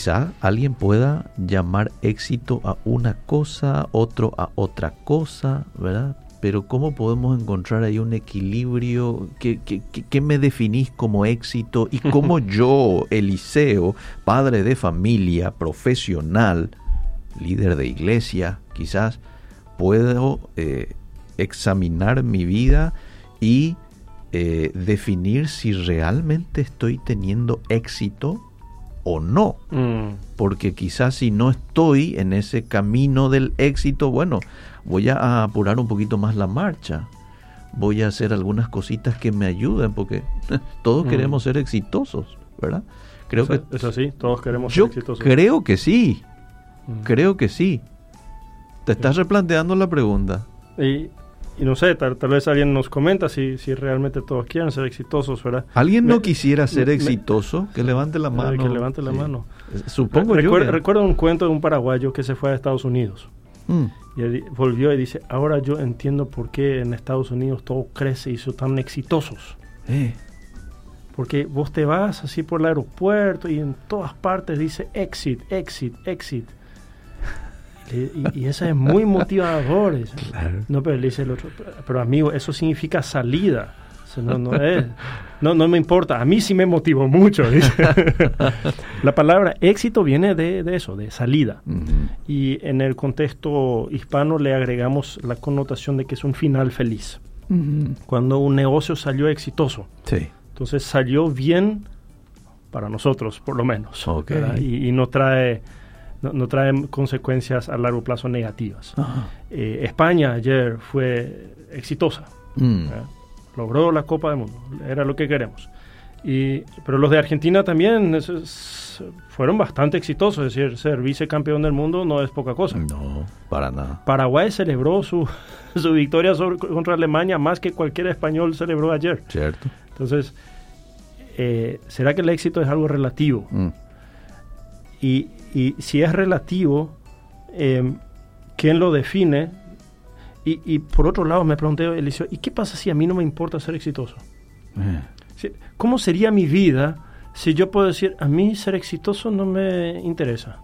quizá alguien pueda llamar éxito a una cosa, otro a otra cosa, ¿verdad? Pero ¿cómo podemos encontrar ahí un equilibrio? ¿Qué me definís como éxito? Y cómo yo, Eliseo, padre de familia, profesional, líder de iglesia, quizás puedo examinar mi vida y definir si realmente estoy teniendo éxito o no. Porque quizás si no estoy en ese camino del éxito, bueno, voy a apurar un poquito más la marcha, voy a hacer algunas cositas que me ayuden, porque todos queremos ser exitosos, ¿verdad? Creo que es así, todos queremos ser exitosos. Creo que sí, creo que sí. Te estás replanteando la pregunta. Y no sé, tal vez alguien nos comenta si realmente todos quieren ser exitosos, ¿verdad? ¿Alguien no quisiera ser exitoso? Que levante la mano. Que levante la mano. Supongo recuerdo un cuento de un paraguayo que se fue a Estados Unidos. Y él volvió y dice, ahora yo entiendo por qué en Estados Unidos todo crece y son tan exitosos. Porque vos te vas así por el aeropuerto y en todas partes dice exit, exit, exit. Y eso es muy motivador. Claro. No, pero le dice el otro, pero amigo, eso significa salida. No me importa, a mí sí me motivó mucho. La palabra éxito viene de eso, de salida. Y en el contexto hispano le agregamos la connotación de que es un final feliz. Cuando un negocio salió exitoso, entonces salió bien para nosotros, por lo menos. Y no trae consecuencias a largo plazo negativas. España ayer fue exitosa. Logró la Copa del Mundo, era lo que queremos. Pero los de Argentina también fueron bastante exitosos, es decir, ser vicecampeón del mundo no es poca cosa. No, para nada. Paraguay celebró su victoria contra Alemania más que cualquier español celebró ayer. Cierto. Entonces, ¿será que el éxito es algo relativo? Y si es relativo, ¿quién lo define? Y por otro lado me pregunté, Eliseo, ¿y qué pasa si a mí no me importa ser exitoso? ¿Cómo sería mi vida si yo puedo decir, a mí ser exitoso no me interesa?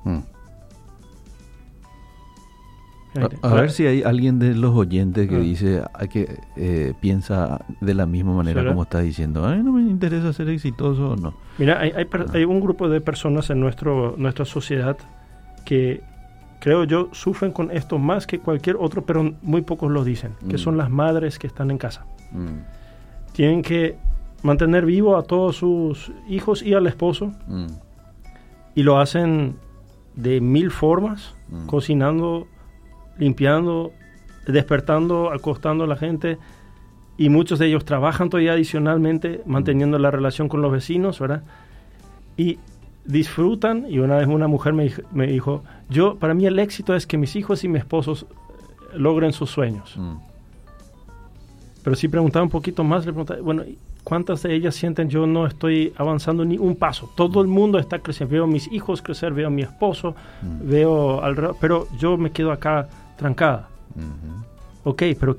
A ver si hay alguien de los oyentes que dice que piensa de la misma manera. ¿Será? Como está diciendo, a mí no me interesa ser exitoso o no. Mira, hay un grupo de personas en nuestra sociedad que creo yo sufren con esto más que cualquier otro, pero muy pocos lo dicen, que son las madres que están en casa. Tienen que mantener vivo a todos sus hijos y al esposo, y lo hacen de 1000 formas, cocinando, limpiando, despertando, acostando a la gente, y muchos de ellos trabajan todavía adicionalmente, manteniendo la relación con los vecinos, ¿verdad? Y disfrutan, y una vez una mujer me dijo, para mí el éxito es que mis hijos y mi esposo logren sus sueños. Pero si preguntaba un poquito más, le preguntaba, bueno, ¿cuántas de ellas sienten yo no estoy avanzando ni un paso? Todo el mundo está creciendo, veo a mis hijos crecer, veo a mi esposo, veo alrededor, pero yo me quedo acá trancada. Ok, pero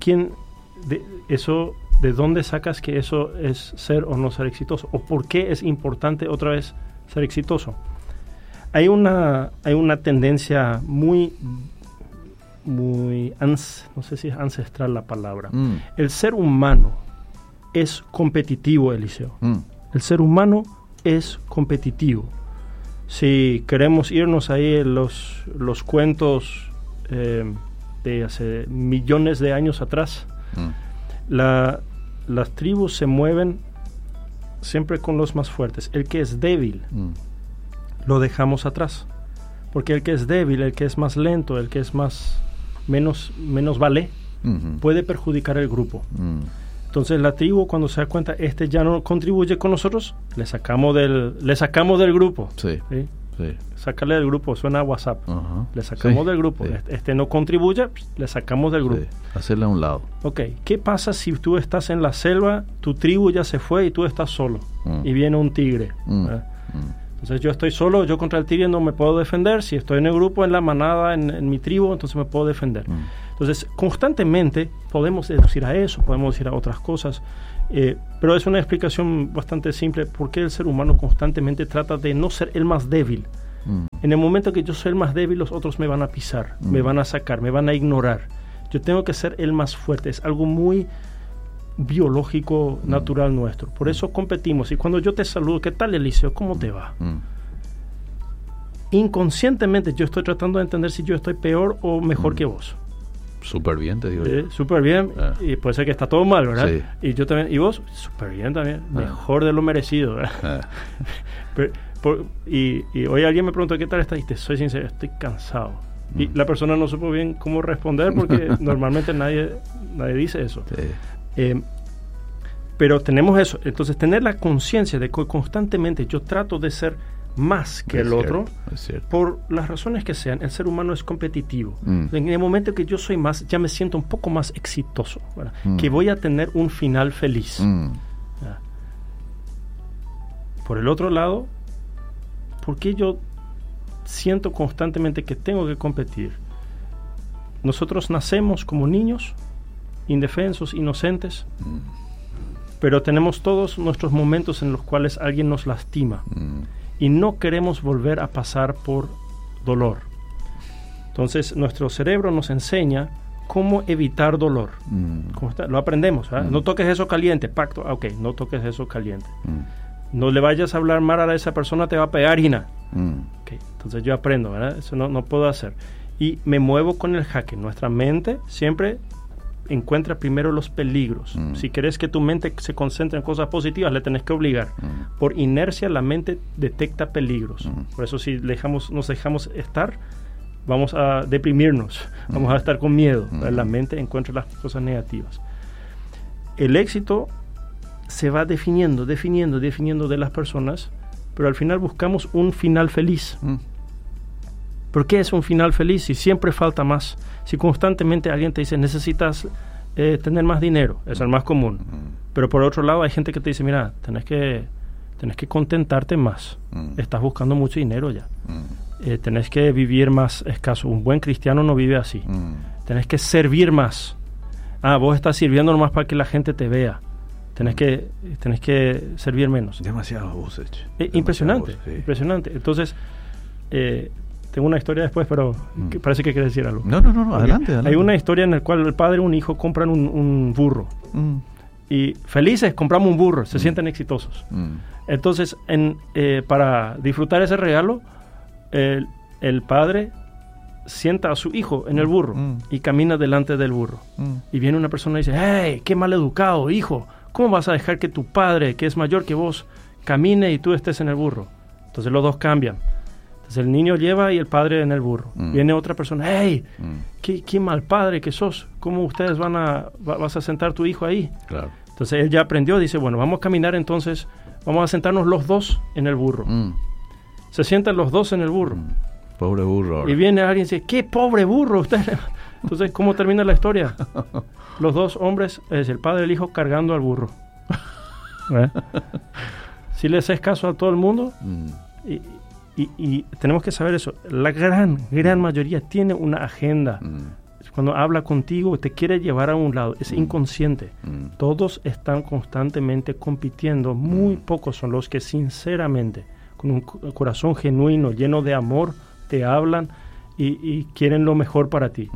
¿de dónde sacas que eso es ser o no ser exitoso? ¿O por qué es importante otra vez ser exitoso? Hay una tendencia muy no sé si es ancestral la palabra. El ser humano es competitivo, Eliseo. El ser humano es competitivo. Si queremos irnos ahí en los cuentos de hace millones de años atrás, las tribus se mueven siempre con los más fuertes. El que es débil lo dejamos atrás, porque el que es débil, el que es más lento, el que es menos vale, puede perjudicar el grupo. Entonces la tribu, cuando se da cuenta ya no contribuye con nosotros, le sacamos del grupo. Sí. Sacarle del grupo, suena a WhatsApp. Le sacamos del grupo. No contribuye, le sacamos del grupo. Hacerle a un lado. Ok, ¿qué pasa si tú estás en la selva, tu tribu ya se fue y tú estás solo? Y viene un tigre. Entonces yo estoy solo, yo contra el tigre no me puedo defender. Si estoy en el grupo, en la manada, en mi tribu, entonces me puedo defender. Entonces, constantemente podemos deducir a eso, podemos decir a otras cosas. Pero es una explicación bastante simple. ¿Por qué el ser humano constantemente trata de no ser el más débil, En el momento que yo soy el más débil, los otros me van a pisar, me van a sacar, me van a ignorar. Yo tengo que ser el más fuerte. Es algo muy biológico, natural nuestro. Por eso competimos. Y cuando yo te saludo, ¿qué tal, Eliseo? ¿Cómo te va? Inconscientemente yo estoy tratando de entender si yo estoy peor o mejor que vos. Súper bien, te digo yo. Súper bien. Y puede ser que está todo mal, ¿verdad? Sí. Y yo también. Y vos, súper bien también. Mejor de lo merecido, ¿verdad? Y hoy alguien me preguntó, ¿qué tal estás? Y te soy sincero, estoy cansado. Y la persona no supo bien cómo responder porque normalmente nadie dice eso. Sí. Pero tenemos eso. Entonces, tener la conciencia de que constantemente yo trato de ser más que el otro, por las razones que sean. El ser humano es competitivo. En el momento que yo soy más, ya me siento un poco más exitoso, ¿verdad? Que voy a tener un final feliz. Por el otro lado, ¿por qué yo siento constantemente que tengo que competir? Nosotros nacemos como niños, indefensos, inocentes, pero tenemos todos nuestros momentos en los cuales alguien nos lastima. Y no queremos volver a pasar por dolor. Entonces, nuestro cerebro nos enseña cómo evitar dolor. Lo aprendemos, ¿verdad? No toques eso caliente, pacto. Ok, no toques eso caliente. No le vayas a hablar mal a esa persona, te va a pegar, Gina. Okay, entonces yo aprendo, ¿verdad? Eso no puedo hacer. Y me muevo con el jaque. Nuestra mente siempre encuentra primero los peligros. Si querés que tu mente se concentre en cosas positivas, le tenés que obligar. Por inercia, la mente detecta peligros. Por eso, si nos dejamos estar, vamos a deprimirnos, vamos a estar con miedo. La mente encuentra las cosas negativas. El éxito se va definiendo de las personas, pero al final buscamos un final feliz. ¿Por qué es un final feliz si siempre falta más? Si constantemente alguien te dice, necesitas tener más dinero, es el más común. Pero por otro lado hay gente que te dice, mira, tenés que contentarte más. Estás buscando mucho dinero ya. Tenés que vivir más escaso. Un buen cristiano no vive así. Tenés que servir más. Vos estás sirviendo nomás para que la gente te vea. Tenés que servir menos. Demasiado voces. Impresionante, sí. Impresionante. Entonces, tengo una historia después, pero parece que quieres decir algo. No, adelante. Hay una historia en la cual el padre y un hijo compran un burro. Y felices, compramos un burro, se sienten exitosos. Entonces, para disfrutar ese regalo, el padre sienta a su hijo en el burro y camina delante del burro. Y viene una persona y dice, ¡hey, qué mal educado, hijo! ¿Cómo vas a dejar que tu padre, que es mayor que vos, camine y tú estés en el burro? Entonces los dos cambian. Entonces el niño lleva y el padre en el burro. Viene otra persona, ¡hey! Qué mal padre que sos! ¿Cómo ustedes vas a sentar tu hijo ahí? Claro. Entonces él ya aprendió, dice, bueno, vamos a caminar entonces, vamos a sentarnos los dos en el burro. Se sientan los dos en el burro. Pobre burro. Ahora. Y viene alguien y dice, ¡qué pobre burro usted! Entonces, ¿cómo termina la historia? Los dos hombres, es el padre y el hijo, cargando al burro. Si le haces caso a todo el mundo, y tenemos que saber eso, la gran mayoría tiene una agenda. Cuando habla contigo, te quiere llevar a un lado, es inconsciente. Todos están constantemente compitiendo, muy pocos son los que sinceramente, con un corazón genuino, lleno de amor, te hablan y quieren lo mejor para ti.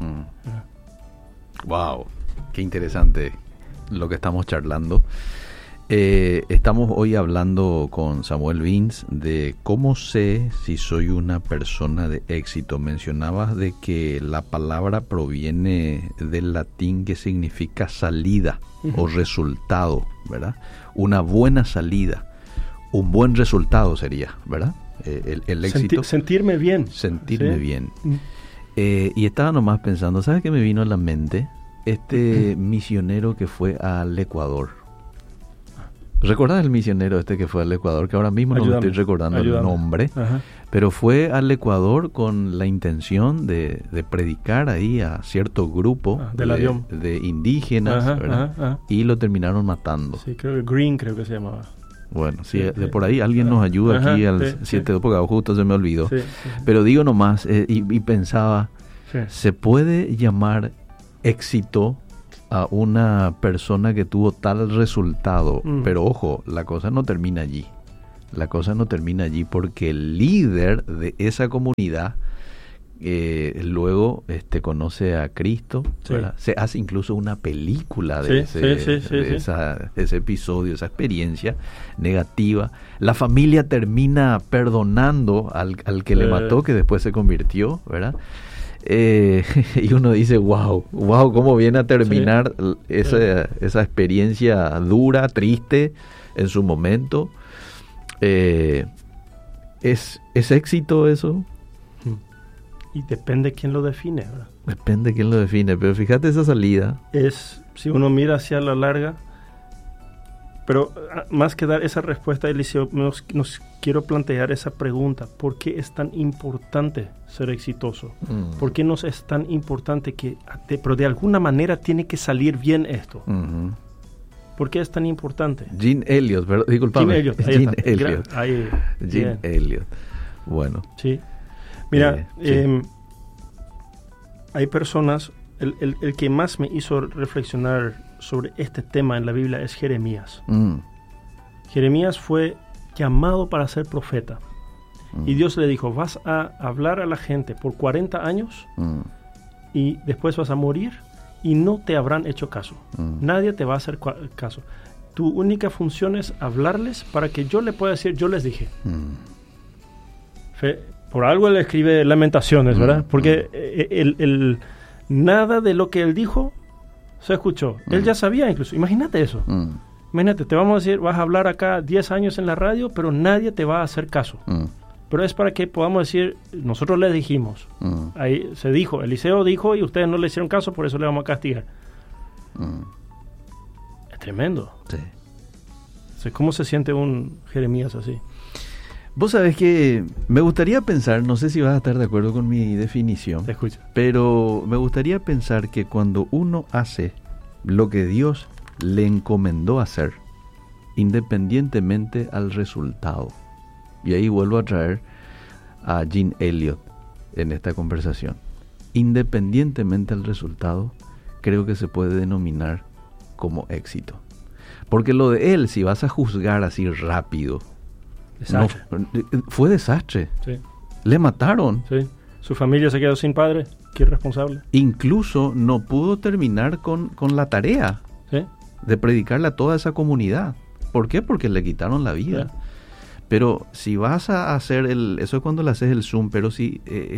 Wow, qué interesante lo que estamos charlando. Estamos hoy hablando con Samuel Vince de cómo sé si soy una persona de éxito. Mencionabas de que la palabra proviene del latín que significa salida o resultado, ¿verdad? Una buena salida, un buen resultado sería, ¿verdad? El éxito. Sentirme bien. Sentirme bien. Y estaba nomás pensando, ¿sabes qué me vino a la mente? Misionero que fue al Ecuador. ¿Recordás el misionero que fue al Ecuador? Que ahora mismo no me estoy recordando el nombre. Pero fue al Ecuador con la intención de predicar ahí a cierto grupo de indígenas, ¿verdad? Y lo terminaron matando. Sí, creo que Green creo que se llamaba. Bueno, sí, de por ahí alguien nos ayuda aquí al 7, porque justo se me olvidó. Pero digo nomás, y pensaba, ¿se puede llamar éxito a una persona que tuvo tal resultado? Pero ojo, la cosa no termina allí. La cosa no termina allí porque el líder de esa comunidad luego conoce a Cristo, Sí. se hace incluso una película de Sí, ese episodio, esa experiencia negativa. La familia termina perdonando al que le mató, que después se convirtió, ¿verdad? Y uno dice, wow, cómo viene a terminar esa experiencia dura, triste en su momento. ¿Es éxito eso? Y depende quién lo define, ¿verdad? Depende quién lo define, pero fíjate esa salida. Si uno mira hacia la larga, pero más que dar esa respuesta, Eliseo, nos quiero plantear esa pregunta. ¿Por qué es tan importante ser exitoso? ¿Por qué nos es tan importante pero de alguna manera tiene que salir bien esto? Uh-huh. ¿Por qué es tan importante? Gene Elliot, ¿verdad? Disculpame. Gene Elliot. Bueno. Sí. Mira, sí. Hay personas, el que más me hizo reflexionar sobre este tema en la Biblia es Jeremías. Jeremías fue llamado para ser profeta. Y Dios le dijo, vas a hablar a la gente por 40 años y después vas a morir y no te habrán hecho caso. Nadie te va a hacer caso. Tu única función es hablarles para que yo le pueda decir, yo les dije. Por algo él escribe Lamentaciones, ¿verdad? Porque nada de lo que él dijo se escuchó. Él ya sabía incluso. Imagínate eso. Imagínate, te vamos a decir, vas a hablar acá 10 años en la radio, pero nadie te va a hacer caso. Pero es para que podamos decir, nosotros le dijimos. Ahí se dijo, Eliseo dijo y ustedes no le hicieron caso, por eso le vamos a castigar. Es tremendo. Sí. Entonces, ¿cómo se siente un Jeremías así? Vos sabés que me gustaría pensar, no sé si vas a estar de acuerdo con mi definición, Te escucho. pero me gustaría pensar que cuando uno hace lo que Dios le encomendó hacer, independientemente al resultado, y ahí vuelvo a traer a Gene Elliot en esta conversación, independientemente al resultado, creo que se puede denominar como éxito. Porque lo de él, si vas a juzgar así rápido, Desastre. Fue desastre. Sí. Le mataron. Sí. Su familia se quedó sin padre. Qué irresponsable. Incluso no pudo terminar con la tarea de predicarle a toda esa comunidad. ¿Por qué? Porque le quitaron la vida. Pero si vas a hacer eso es cuando le haces el zoom, pero si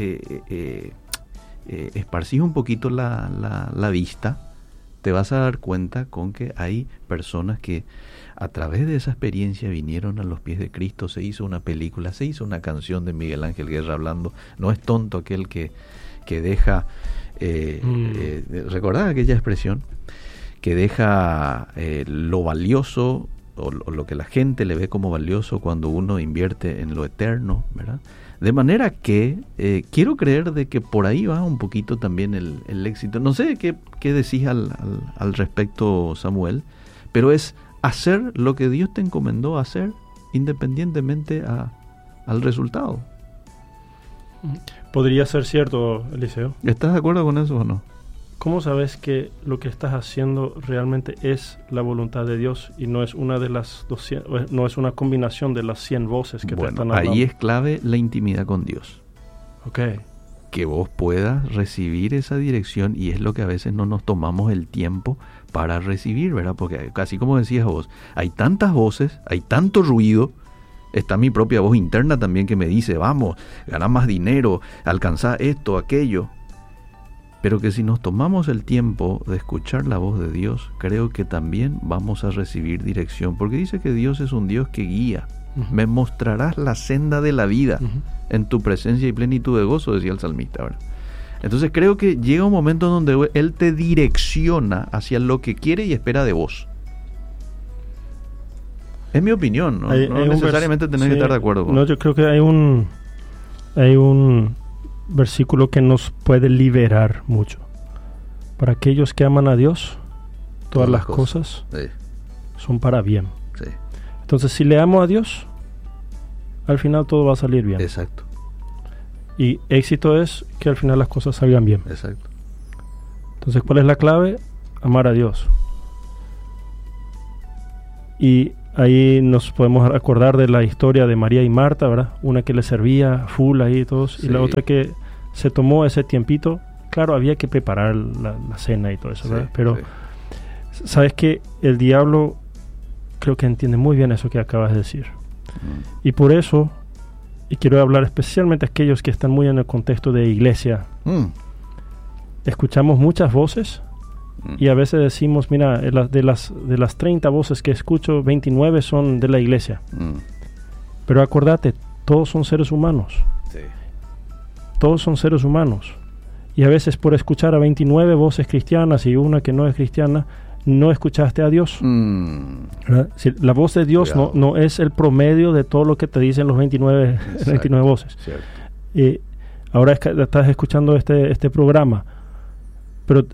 esparcís un poquito la vista, te vas a dar cuenta con que hay personas que a través de esa experiencia vinieron a los pies de Cristo. Se hizo una película, se hizo una canción de Miguel Ángel Guerra hablando. No es tonto aquel que deja, ¿recordás aquella expresión? Que deja lo valioso o lo que la gente le ve como valioso cuando uno invierte en lo eterno, ¿verdad? De manera que quiero creer de que por ahí va un poquito también el éxito. No sé qué decís al respecto, Samuel, pero es hacer lo que Dios te encomendó hacer independientemente al resultado. Podría ser cierto, Eliseo. ¿Estás de acuerdo con eso o no? ¿Cómo sabes que lo que estás haciendo realmente es la voluntad de Dios y no es una de las 200, no es una combinación de las 100 voces que te están hablando? Ahí es clave la intimidad con Dios. Ok. Que vos puedas recibir esa dirección, y es lo que a veces no nos tomamos el tiempo para recibir, ¿verdad? Porque así como decías vos, hay tantas voces, hay tanto ruido. Está mi propia voz interna también que me dice, vamos, ganar más dinero, alcanzar esto, aquello. Pero que si nos tomamos el tiempo de escuchar la voz de Dios, creo que también vamos a recibir dirección. Porque dice que Dios es un Dios que guía. Me mostrarás la senda de la vida en tu presencia y plenitud de gozo, decía el salmista, ¿verdad? Entonces creo que llega un momento donde Él te direcciona hacia lo que quiere y espera de vos. Es mi opinión, no necesariamente tenés que estar de acuerdo con. No, yo creo que hay un versículo que nos puede liberar mucho. Para aquellos que aman a Dios, todas las cosas son para bien. Sí. Entonces, si le amo a Dios, al final todo va a salir bien. Exacto. Y éxito es que al final las cosas salgan bien. Exacto. Entonces, ¿cuál es la clave? Amar a Dios. Y ahí nos podemos acordar de la historia de María y Marta, ¿verdad? Una que le servía full ahí todos, y la otra que se tomó ese tiempito. Claro, había que preparar la cena y todo eso, ¿verdad? Pero sabes que el diablo creo que entiende muy bien eso que acabas de decir. Y por eso, y quiero hablar especialmente a aquellos que están muy en el contexto de iglesia, escuchamos muchas voces y a veces decimos, mira, de las 30 voces que escucho, 29 son de la iglesia. Pero acordate, todos son seres humanos. Todos son seres humanos. Y a veces por escuchar a 29 voces cristianas y una que no es cristiana, no escuchaste a Dios. Si la voz de Dios no es el promedio de todo lo que te dicen los 29 voces. Ahora estás escuchando este programa, pero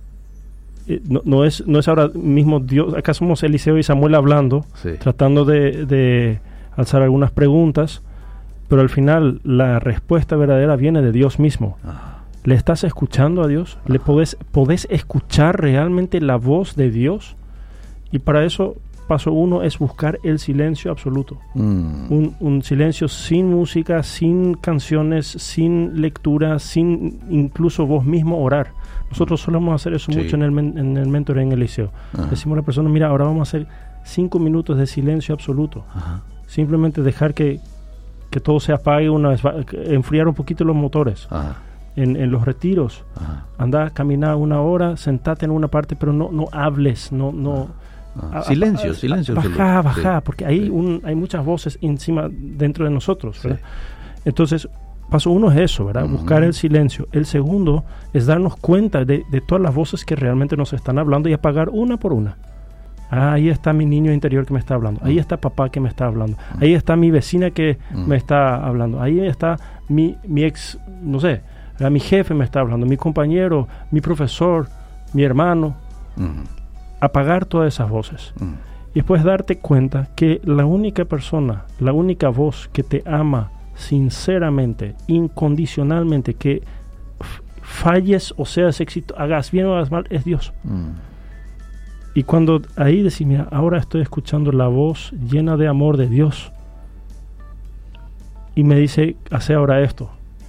no es ahora mismo Dios. Acá somos Eliseo y Samuel hablando, tratando de alzar algunas preguntas, pero al final la respuesta verdadera viene de Dios mismo. ¿Le estás escuchando a Dios? ¿Le podés escuchar realmente la voz de Dios? Y para eso, paso 1 es buscar el silencio absoluto. Un silencio sin música, sin canciones, sin lectura, sin incluso vos mismo orar. Nosotros solemos hacer eso mucho en el mentoring en Eliseo. Decimos a la persona, mira, ahora vamos a hacer 5 minutos de silencio absoluto. Simplemente dejar que todo se apague una vez, enfriar un poquito los motores. En los retiros, anda a caminar 1 hora, sentate en una parte, pero no hables, silencio. Baja, porque ahí hay muchas voces encima dentro de nosotros, ¿verdad? Entonces, paso 1 es eso, ¿verdad? Buscar el silencio. El segundo es darnos cuenta de todas las voces que realmente nos están hablando y apagar una por una. Ahí está mi niño interior que me está hablando. Ahí está papá que me está hablando. Ahí está mi vecina que me está hablando. Ahí está mi ex, no sé, mi jefe me está hablando, mi compañero, mi profesor, mi hermano. Apagar todas esas voces. Y después darte cuenta que la única persona, la única voz que te ama sinceramente, incondicionalmente, que falles o seas éxito, hagas bien o hagas mal, es Dios. Y cuando ahí decís, mira, ahora estoy escuchando la voz llena de amor de Dios y me dice, hace ahora esto,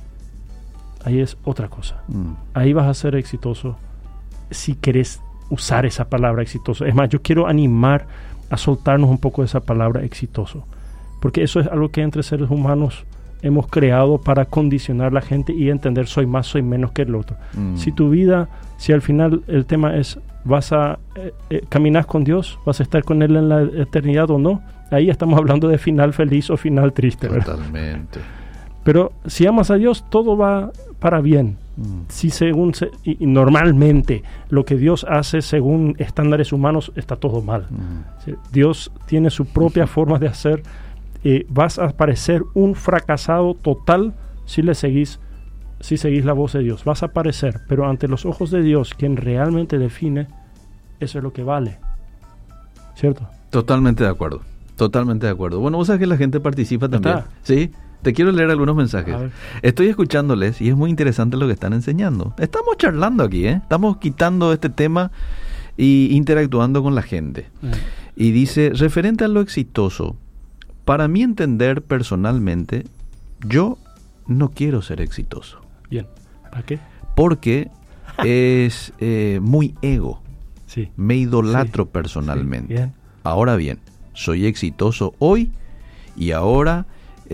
ahí es otra cosa. Ahí vas a ser exitoso si querés usar esa palabra exitoso. Es más, yo quiero animar a soltarnos un poco de esa palabra exitoso, porque eso es algo que entre seres humanos hemos creado para condicionar a la gente y entender soy más, soy menos que el otro. Si tu vida, si al final el tema es vas a caminar con Dios, vas a estar con Él en la eternidad o no, ahí estamos hablando de final feliz o final triste, ¿verdad? Totalmente. Pero si amas a Dios, todo va para bien. Si y normalmente lo que Dios hace según estándares humanos está todo mal. Dios tiene su propia forma de hacer. Vas a parecer un fracasado total si seguís la voz de Dios. Vas a parecer, pero ante los ojos de Dios, quien realmente define, eso es lo que vale. ¿Cierto? Totalmente de acuerdo. Bueno, vos sabés que la gente participa también. ¿Sí? Te quiero leer algunos mensajes. Estoy escuchándoles y es muy interesante lo que están enseñando. Estamos charlando aquí, Estamos quitando este tema y interactuando con la gente. Y dice, referente a lo exitoso, para mí entender personalmente, yo no quiero ser exitoso. Bien. ¿Para qué? Porque es muy ego. Sí. Me idolatro personalmente. Sí. Bien. Ahora bien, soy exitoso hoy y ahora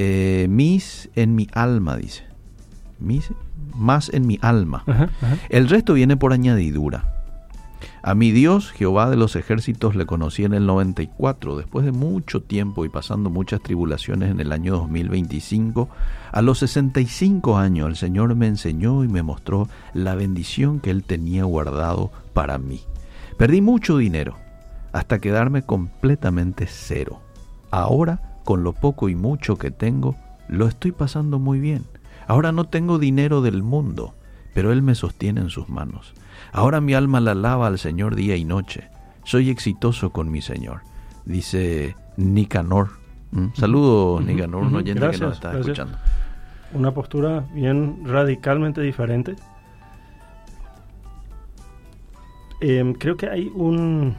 en mi alma, dice. Más en mi alma. El resto viene por añadidura. A mi Dios, Jehová de los ejércitos, le conocí en el 94, después de mucho tiempo y pasando muchas tribulaciones en el año 2025. A los 65 años el Señor me enseñó y me mostró la bendición que Él tenía guardado para mí. Perdí mucho dinero hasta quedarme completamente cero. Ahora, con lo poco y mucho que tengo, lo estoy pasando muy bien. Ahora no tengo dinero del mundo, pero Él me sostiene en sus manos. Ahora mi alma la alaba al Señor día y noche. Soy exitoso con mi Señor, dice Nicanor. Saludos, Nicanor, un oyente que nos está escuchando. Una postura bien radicalmente diferente. Creo que hay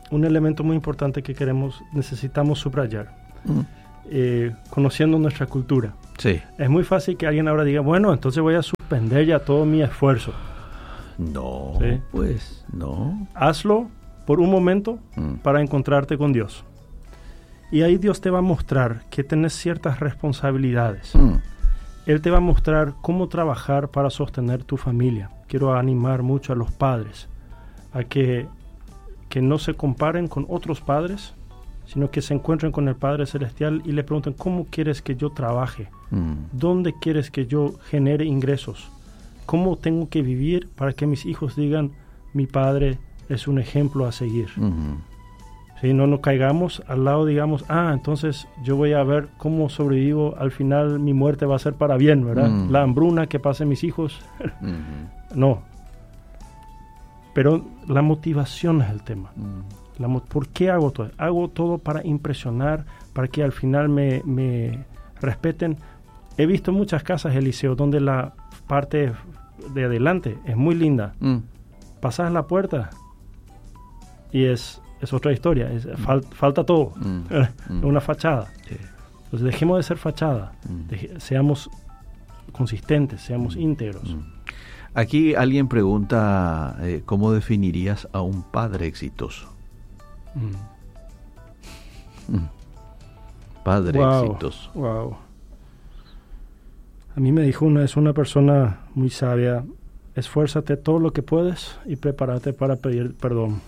un elemento muy importante que necesitamos subrayar, conociendo nuestra cultura. Sí. Es muy fácil que alguien ahora diga, bueno, entonces voy a suspender ya todo mi esfuerzo. No, ¿Sí? pues no. Hazlo por un momento para encontrarte con Dios. Y ahí Dios te va a mostrar que tenés ciertas responsabilidades. Él te va a mostrar cómo trabajar para sostener tu familia. Quiero animar mucho a los padres a que no se comparen con otros padres, sino que se encuentren con el Padre Celestial y le pregunten, ¿cómo quieres que yo trabaje? ¿Dónde quieres que yo genere ingresos? ¿Cómo tengo que vivir para que mis hijos digan, mi padre es un ejemplo a seguir? Si no nos caigamos al lado, digamos, entonces yo voy a ver cómo sobrevivo, al final mi muerte va a ser para bien, ¿verdad? La hambruna que pasen mis hijos. No. Pero la motivación es el tema. ¿Por qué hago todo? Hago todo para impresionar, para que al final me respeten. He visto muchas casas, Eliseo, donde la parte de adelante es muy linda. Pasas la puerta y es otra historia. Falta todo. Una fachada. Sí. Entonces dejemos de ser fachada. Seamos consistentes, seamos íntegros. Aquí alguien pregunta, ¿cómo definirías a un padre exitoso? Padre exitoso. Wow. A mí me dijo una persona muy sabia, esfuérzate todo lo que puedes y prepárate para pedir perdón.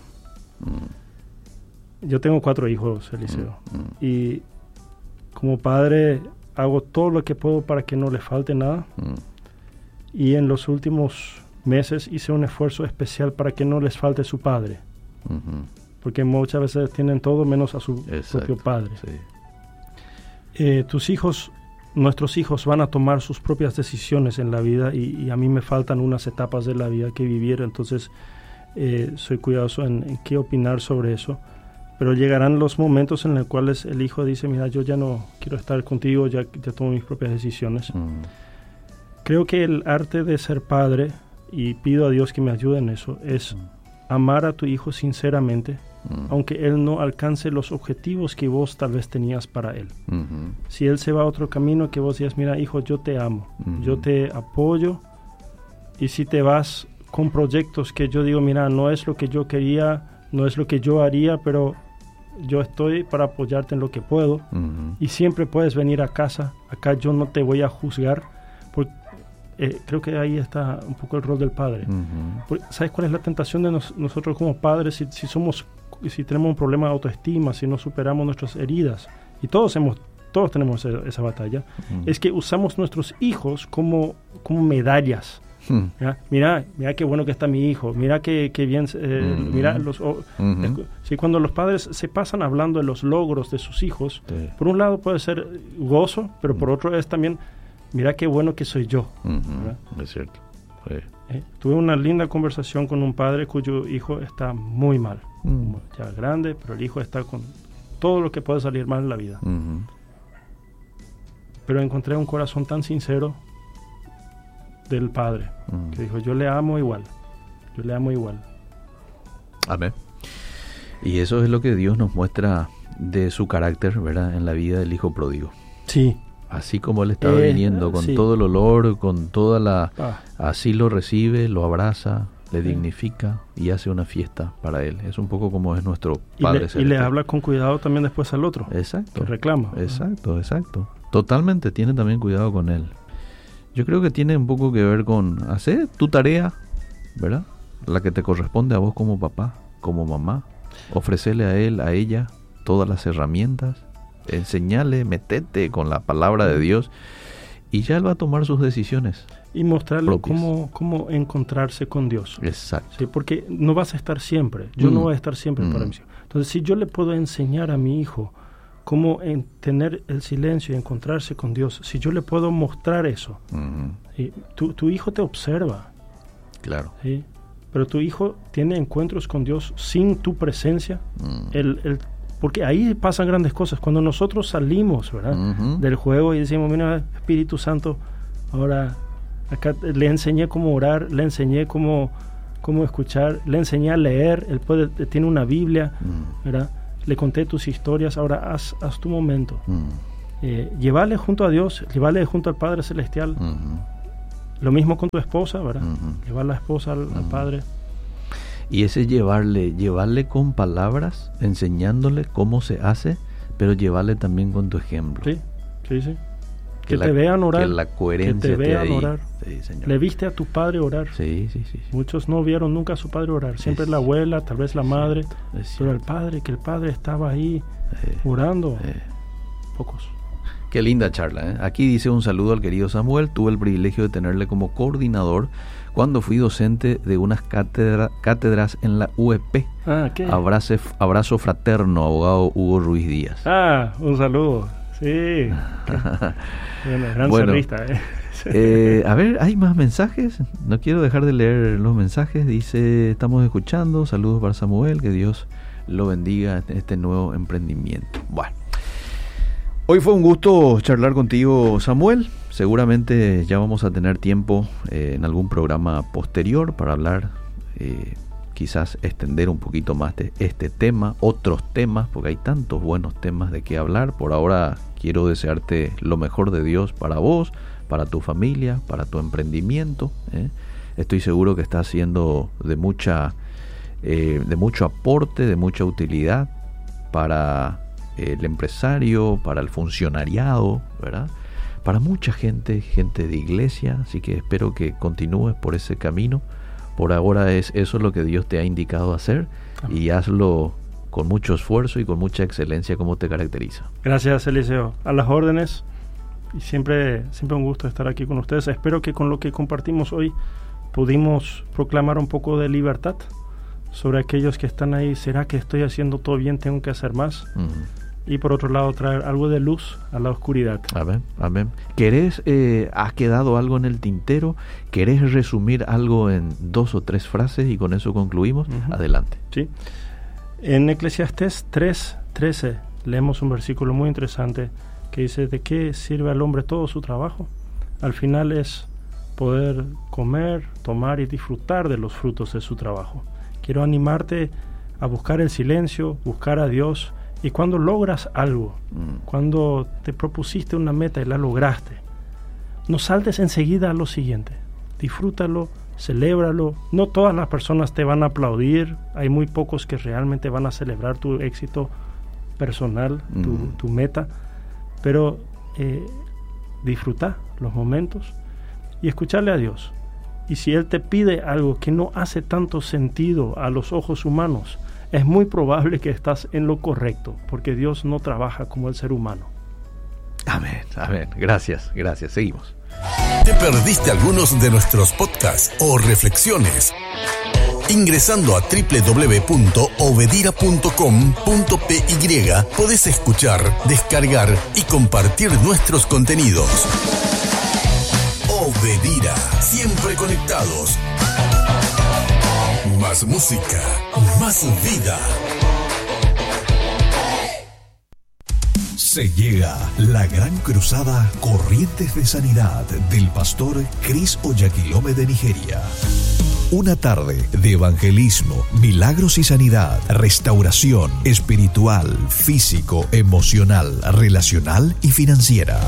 Yo tengo 4 hijos, Eliseo, y como padre hago todo lo que puedo para que no les falte nada. Y en los últimos meses hice un esfuerzo especial para que no les falte su padre. Porque muchas veces tienen todo menos a su propio padre. Sí. Nuestros hijos van a tomar sus propias decisiones en la vida y a mí me faltan unas etapas de la vida que vivir, entonces soy cuidadoso en qué opinar sobre eso. Pero llegarán los momentos en los cuales el hijo dice, mira, yo ya no quiero estar contigo, ya tomo mis propias decisiones. Creo que el arte de ser padre, y pido a Dios que me ayude en eso, es amar a tu hijo sinceramente, aunque él no alcance los objetivos que vos tal vez tenías para él. Si él se va a otro camino, que vos digas, mira, hijo, yo te amo, yo te apoyo, y si te vas con proyectos que yo digo, mira, no es lo que yo quería, no es lo que yo haría, pero yo estoy para apoyarte en lo que puedo, y siempre puedes venir a casa, acá yo no te voy a juzgar, porque creo que ahí está un poco el rol del padre. ¿Sabes cuál es la tentación de nosotros como padres si tenemos un problema de autoestima, si no superamos nuestras heridas? Y todos tenemos esa batalla. Es que usamos nuestros hijos como medallas. Mira qué bueno que está mi hijo, mira qué bien, mira sí, cuando los padres se pasan hablando de los logros de sus hijos, por un lado puede ser gozo, pero por otro es también, mira qué bueno que soy yo. Es cierto. Tuve una linda conversación con un padre cuyo hijo está muy mal, ya grande, pero el hijo está con todo lo que puede salir mal en la vida. Pero encontré un corazón tan sincero del padre, que dijo, yo le amo igual. Amén. Y eso es lo que Dios nos muestra de su carácter, ¿verdad? En la vida del hijo pródigo. Sí. Así como él estaba viniendo con todo el olor, con toda la... Así lo recibe, lo abraza, le dignifica y hace una fiesta para él. Es un poco como es nuestro Padre Celestial. Y le habla con cuidado también después al otro. Exacto. Que reclama. Exacto. Totalmente tiene también cuidado con él. Yo creo que tiene un poco que ver con hacer tu tarea, ¿verdad? La que te corresponde a vos como papá, como mamá. Ofrecerle a él, a ella, todas las herramientas. Enseñale, metete con la palabra de Dios y ya él va a tomar sus decisiones. Y mostrarle cómo encontrarse con Dios. Exacto. ¿Sí? Porque no vas a estar siempre. Yo no voy a estar siempre para mí. Entonces, si yo le puedo enseñar a mi hijo cómo tener el silencio y encontrarse con Dios, si yo le puedo mostrar eso, tu hijo te observa. Claro. ¿Sí? Pero tu hijo tiene encuentros con Dios sin tu presencia. Porque ahí pasan grandes cosas. Cuando nosotros salimos, ¿verdad? Del juego y decimos, mira, Espíritu Santo, ahora acá le enseñé cómo orar, le enseñé cómo cómo escuchar. Le enseñé a leer, él tiene una Biblia, ¿verdad? Le conté tus historias, ahora haz tu momento. Llevarle junto a Dios, llevarle junto al Padre Celestial. Lo mismo con tu esposa, ¿verdad? Llevar la esposa al Padre. Y ese llevarle con palabras, enseñándole cómo se hace, pero llevarle también con tu ejemplo. Sí. Que te vean orar. Que la coherencia que te vean ahí. orar. Sí, señor. Le viste a tu padre orar. Sí. Muchos no vieron nunca a su padre orar. Siempre la abuela, tal vez la madre. Es Pero el padre, que el padre estaba ahí orando. Pocos. Qué linda charla, ¿eh? Aquí dice un saludo al querido Samuel. Tuve el privilegio de tenerle como coordinador cuando fui docente de unas cátedras en la UEP. ¿Qué? Abrazo fraterno, abogado Hugo Ruiz Díaz. Un saludo. Sí. Gran servista, A ver, ¿hay más mensajes? No quiero dejar de leer los mensajes. Dice, estamos escuchando. Saludos para Samuel. Que Dios lo bendiga en este nuevo emprendimiento. Bueno. Hoy fue un gusto charlar contigo, Samuel. Seguramente ya vamos a tener tiempo en algún programa posterior para hablar, quizás extender un poquito más de este tema, otros temas, porque hay tantos buenos temas de qué hablar. Por ahora quiero desearte lo mejor de Dios para vos, para tu familia, para tu emprendimiento. Estoy seguro que está siendo de mucho aporte, de mucha utilidad para el empresario, para el funcionariado, ¿verdad? Para mucha gente de iglesia, así que espero que continúes por ese camino. Por ahora eso es lo que Dios te ha indicado hacer. Y hazlo con mucho esfuerzo y con mucha excelencia como te caracteriza. Gracias, Eliseo. A las órdenes, y siempre un gusto estar aquí con ustedes. Espero que con lo que compartimos hoy pudimos proclamar un poco de libertad sobre aquellos que están ahí. ¿Será que estoy haciendo todo bien? ¿Tengo que hacer más? Y por otro lado, traer algo de luz a la oscuridad. Amén. ¿Querés, has quedado algo en el tintero? ¿Querés resumir algo en 2 o 3 frases y con eso concluimos? Adelante. Sí. En Eclesiastés 3:13 leemos un versículo muy interesante que dice: ¿de qué sirve al hombre todo su trabajo? Al final es poder comer, tomar y disfrutar de los frutos de su trabajo. Quiero animarte a buscar el silencio, buscar a Dios. Y cuando logras algo, cuando te propusiste una meta y la lograste, no saltes enseguida a lo siguiente. Disfrútalo, celébralo. No todas las personas te van a aplaudir. Hay muy pocos que realmente van a celebrar tu éxito personal, tu meta. Pero disfruta los momentos y escucharle a Dios. Y si Él te pide algo que no hace tanto sentido a los ojos humanos, es muy probable que estás en lo correcto, porque Dios no trabaja como el ser humano. Amén. Gracias. Seguimos. ¿Te perdiste algunos de nuestros podcasts o reflexiones? Ingresando a www.obedira.com.py podés escuchar, descargar y compartir nuestros contenidos. Obedira, siempre conectados. Más música, más vida. Se llega la gran cruzada Corrientes de Sanidad del pastor Chris Oyakhilome de Nigeria. Una tarde de evangelismo, milagros y sanidad, restauración espiritual, físico, emocional, relacional y financiera.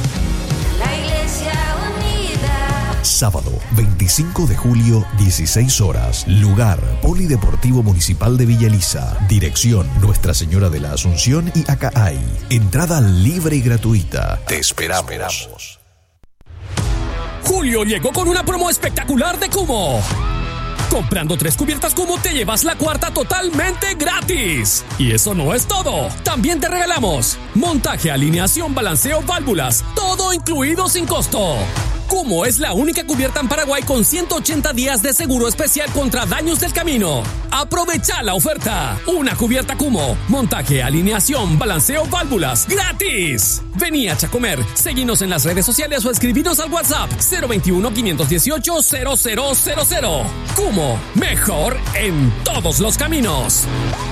Sábado 25 de julio, 16 horas. Lugar, Polideportivo Municipal de Villa Elisa. Dirección, Nuestra Señora de la Asunción y Acaay. Entrada libre y gratuita. Te esperamos. Julio llegó con una promo espectacular de Kummo. Comprando 3 cubiertas Kummo te llevas la 4ª totalmente gratis. Y eso no es todo. También te regalamos montaje, alineación, balanceo, válvulas. Todo incluido sin costo. Kummo es la única cubierta en Paraguay con 180 días de seguro especial contra daños del camino. Aprovecha la oferta. Una cubierta Kummo, montaje, alineación, balanceo, válvulas, gratis. Vení a Chacomer, seguinos en las redes sociales o escribinos al WhatsApp 021-518-0000. Kummo, mejor en todos los caminos.